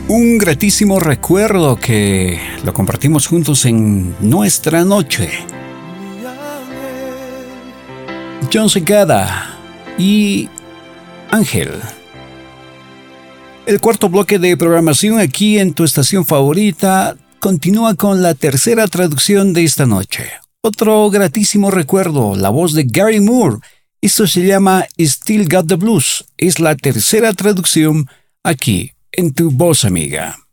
Un gratísimo recuerdo que lo compartimos juntos en nuestra noche. Jon Secada y Ángel. El cuarto bloque de programación aquí en tu estación favorita continúa con la tercera traducción de esta noche. Otro gratísimo recuerdo, la voz de Gary Moore. Esto se llama Still Got the Blues. Es la tercera traducción aquí en tu voz amiga.